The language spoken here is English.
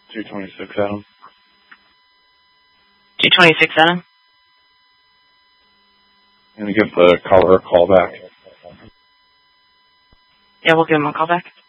226 Adam. 226 Adam? I'm going to give the caller a call back. Yeah, we'll give him a call back.